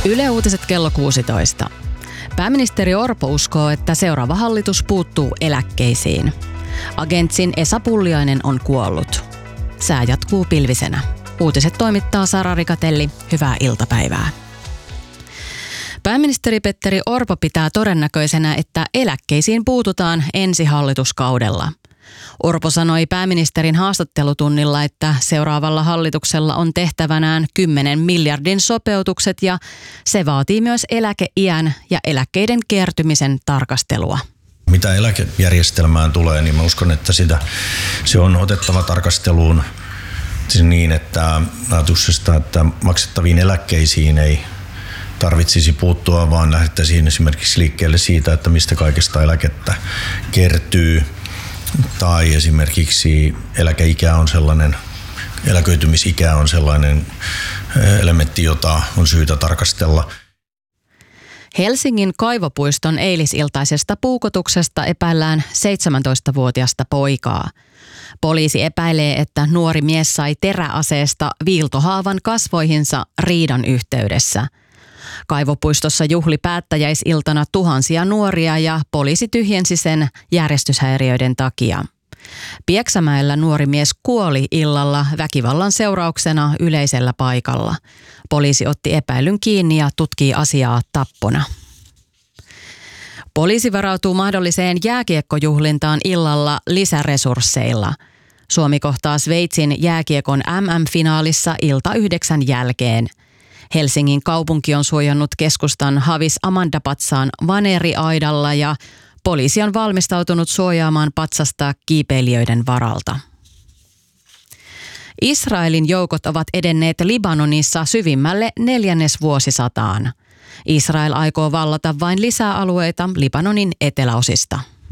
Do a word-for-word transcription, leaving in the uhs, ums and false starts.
Yle Uutiset kello kuusitoista. Pääministeri Orpo uskoo, että seuraava hallitus puuttuu eläkkeisiin. Agentsin Esa Pulliainen on kuollut. Sää jatkuu pilvisenä. Uutiset toimittaa Sara Rikatelli. Hyvää iltapäivää. Pääministeri Petteri Orpo pitää todennäköisenä, että eläkkeisiin puututaan ensi hallituskaudella. Orpo sanoi pääministerin haastattelutunnilla, että seuraavalla hallituksella on tehtävänään kymmenen miljardin sopeutukset ja se vaatii myös eläkeiän ja eläkkeiden kertymisen tarkastelua. Mitä eläkejärjestelmään tulee, niin mä uskon, että sitä, se on otettava tarkasteluun niin, että ajatuksesta, että maksettaviin eläkkeisiin ei tarvitsisi puuttua, vaan lähdettäisiin esimerkiksi liikkeelle siitä, että mistä kaikesta eläkettä kertyy. Tai esimerkiksi eläkeikä on sellainen, eläköitymisikä on sellainen elementti, jota on syytä tarkastella. Helsingin Kaivopuiston eilisiltaisesta puukotuksesta epäillään seitsemäntoistavuotiasta poikaa. Poliisi epäilee, että nuori mies sai teräaseesta viiltohaavan kasvoihinsa riidan yhteydessä. Kaivopuistossa juhli päättäjäisiltana tuhansia nuoria ja poliisi tyhjensi sen järjestyshäiriöiden takia. Pieksämäellä nuori mies kuoli illalla väkivallan seurauksena yleisellä paikalla. Poliisi otti epäilyn kiinni ja tutkii asiaa tappona. Poliisi varautuu mahdolliseen jääkiekkojuhlintaan illalla lisäresursseilla. Suomi kohtaa Sveitsin jääkiekon M M-finaalissa ilta yhdeksän jälkeen. Helsingin kaupunki on suojannut keskustan Havis Amandapatsaan vaneeriaidalla ja poliisi on valmistautunut suojaamaan patsasta kiipeilijöiden varalta. Israelin joukot ovat edenneet Libanonissa syvimmälle neljännesvuosisataan. Israel aikoo vallata vain lisää alueita Libanonin eteläosista.